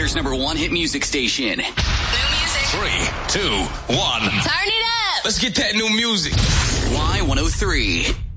Elevator's #1 hit music station. New music. 3, 2, 1. Turn it up. Let's get that new music. Y103.